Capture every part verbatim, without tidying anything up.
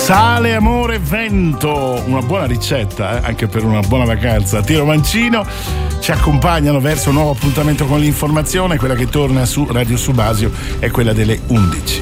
Sale, amore, vento, una buona ricetta eh? anche per una buona vacanza. Tiro Mancino ci accompagnano verso un nuovo appuntamento con l'informazione. Quella che torna su Radio Subasio è quella delle undici.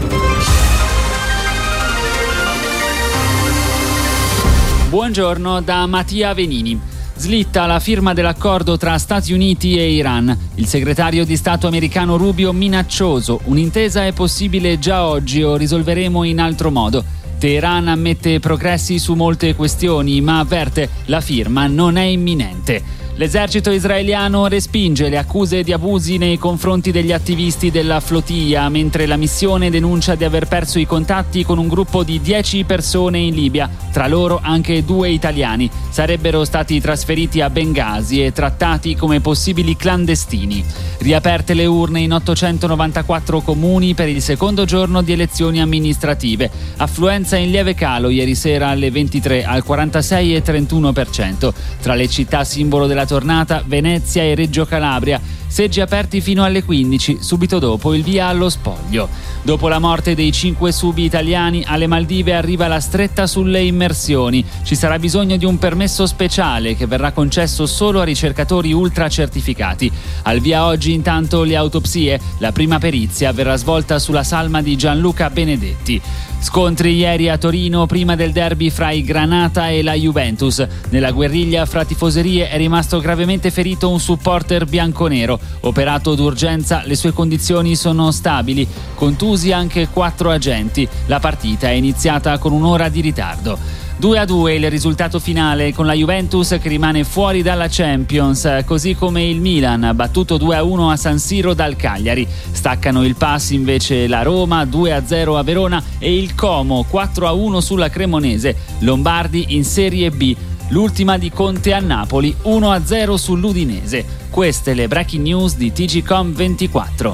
Buongiorno da Mattia Venini. Slitta la firma dell'accordo tra Stati Uniti e Iran. Il segretario di Stato americano Rubio minaccioso. Un'intesa è possibile già oggi o risolveremo in altro modo. Teheran ammette progressi su molte questioni, ma avverte la firma non è imminente. L'esercito israeliano respinge le accuse di abusi nei confronti degli attivisti della flotilla, mentre la missione denuncia di aver perso i contatti con un gruppo di dieci persone in Libia, tra loro anche due italiani. Sarebbero stati trasferiti a Bengasi e trattati come possibili clandestini. Riaperte le urne in ottocentonovantaquattro comuni per il secondo giorno di elezioni amministrative. Affluenza in lieve calo ieri sera alle ventitré al quarantasei virgola trentuno per cento. Tra le città simbolo della tornata, Venezia e Reggio Calabria. Seggi aperti fino alle quindici, subito dopo il via allo spoglio. Dopo la morte dei cinque subi italiani, alle Maldive arriva la stretta sulle immersioni. Ci sarà bisogno di un permesso speciale che verrà concesso solo a ricercatori ultra certificati. Al via oggi intanto le autopsie. La prima perizia verrà svolta sulla salma di Gianluca Benedetti. Scontri ieri a Torino prima del derby fra i Granata e la Juventus. Nella guerriglia fra tifoserie è rimasto gravemente ferito un supporter bianconero. Operato d'urgenza, le sue condizioni sono stabili. Contusi anche quattro agenti. La partita è iniziata con un'ora di ritardo. due a due il risultato finale, con la Juventus che rimane fuori dalla Champions, così come il Milan battuto due a uno a San Siro dal Cagliari. Staccano il pass invece la Roma due a zero a Verona e il Como quattro a uno sulla Cremonese. Lombardi in Serie B. L'ultima di Conte a Napoli uno a zero sull'Udinese. Queste le breaking news di T G Com ventiquattro.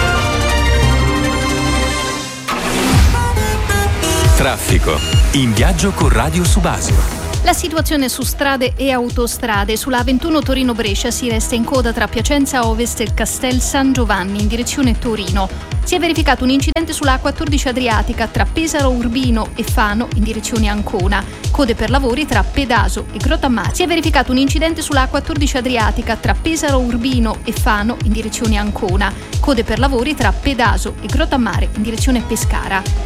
Traffico. In viaggio con Radio Subasio. La situazione su strade e autostrade. Sulla A ventuno Torino-Brescia si resta in coda tra Piacenza Ovest e Castel San Giovanni in direzione Torino. Si è verificato un incidente sulla A quattordici Adriatica tra Pesaro Urbino e Fano in direzione Ancona. Code per lavori tra Pedaso e Grottammare. Si è verificato un incidente sulla A quattordici Adriatica tra Pesaro Urbino e Fano in direzione Ancona. Code per lavori tra Pedaso e Grottammare in direzione Pescara.